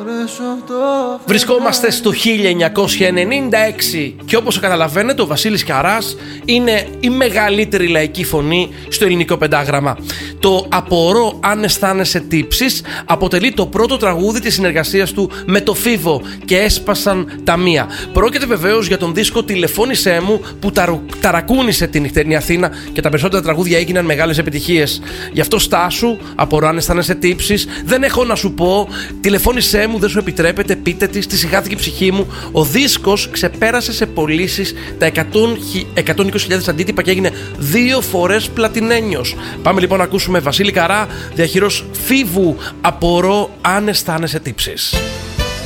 Βρισκόμαστε στο 1996 και όπως καταλαβαίνετε ο Βασίλης Καράς είναι η μεγαλύτερη λαϊκή φωνή στο ελληνικό πεντάγραμμα. Το «Απορώ αν αισθάνεσαι τύψεις» αποτελεί το πρώτο τραγούδι της συνεργασίας του με το Φίβο και έσπασαν τα μία. Πρόκειται βεβαίως για τον δίσκο «Τηλεφώνησέ μου» που ταρακούνησε την νυχτερινή Αθήνα και τα περισσότερα τραγούδια έγιναν μεγάλες επιτυχίες. Γι' αυτό στάσου, απορώ αν αισθάνεσαι τύψεις, δεν έχω να σου πω, τηλεφώνησέ μου, δεν σου επιτρέπεται, πείτε της, τη σιγάθηκε η ψυχή μου. Ο δίσκος ξεπέρασε σε πωλήσεις τα 120.000 αντίτυπα και έγινε 2 φορές πλατινένιος. Πάμε λοιπόν να ακούσουμε Βασίλη Καρά, διαχειρός Φίβου, «Απορώ αν αισθάνεσαι τύψεις».